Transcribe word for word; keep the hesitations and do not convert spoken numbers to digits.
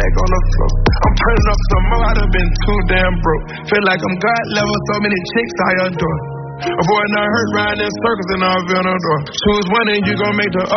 back on the floor. I'm turning up some more, I done been too damn broke. Feel like I'm God level, so many chicks I adore. A boy not hurt riding in circles and all Venador. Choose one and you gon' make the